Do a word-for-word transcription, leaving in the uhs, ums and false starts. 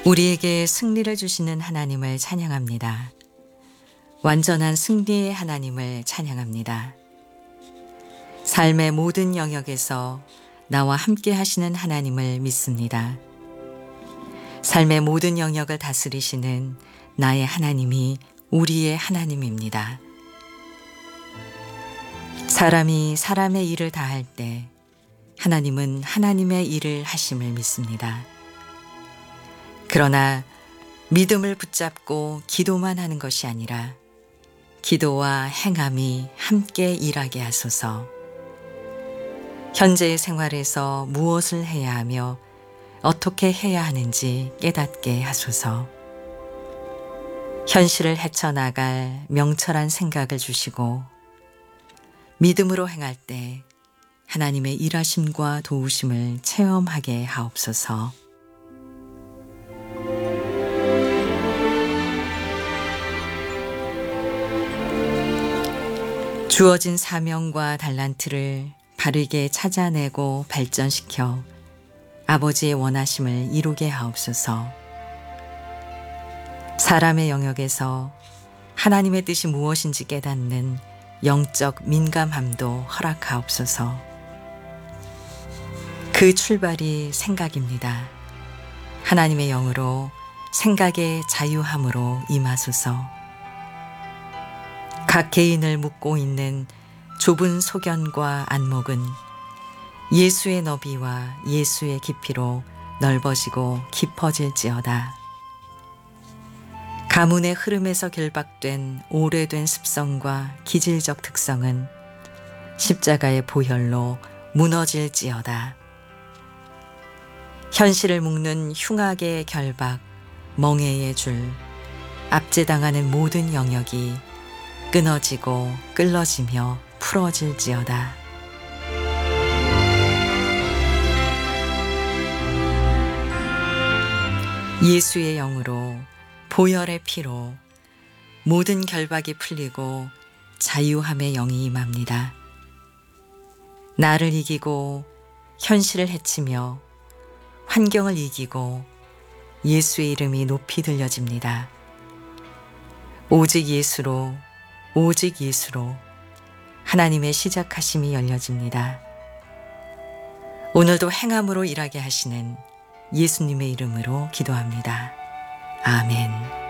우리에게 승리를 주시는 하나님을 찬양합니다. 완전한 승리의 하나님을 찬양합니다. 삶의 모든 영역에서 나와 함께 하시는 하나님을 믿습니다. 삶의 모든 영역을 다스리시는 나의 하나님이 우리의 하나님입니다. 사람이 사람의 일을 다할 때 하나님은 하나님의 일을 하심을 믿습니다. 그러나 믿음을 붙잡고 기도만 하는 것이 아니라 기도와 행함이 함께 일하게 하소서. 현재의 생활에서 무엇을 해야 하며 어떻게 해야 하는지 깨닫게 하소서. 현실을 헤쳐나갈 명철한 생각을 주시고 믿음으로 행할 때 하나님의 일하심과 도우심을 체험하게 하옵소서. 주어진 사명과 달란트를 바르게 찾아내고 발전시켜 아버지의 원하심을 이루게 하옵소서. 사람의 영역에서 하나님의 뜻이 무엇인지 깨닫는 영적 민감함도 허락하옵소서. 그 출발이 생각입니다. 하나님의 영으로 생각의 자유함으로 임하소서. 각 개인을 묶고 있는 좁은 소견과 안목은 예수의 너비와 예수의 깊이로 넓어지고 깊어질지어다. 가문의 흐름에서 결박된 오래된 습성과 기질적 특성은 십자가의 보혈로 무너질지어다. 현실을 묶는 흉악의 결박, 멍에의 줄, 압제당하는 모든 영역이 끊어지고 끌어지며 풀어질지어다. 예수의 영으로 보혈의 피로 모든 결박이 풀리고 자유함의 영이 임합니다. 나를 이기고 현실을 해치며 환경을 이기고 예수의 이름이 높이 들려집니다. 오직 예수로 오직 예수로 하나님의 시작하심이 열려집니다. 오늘도 행함으로 일하게 하시는 예수님의 이름으로 기도합니다. 아멘.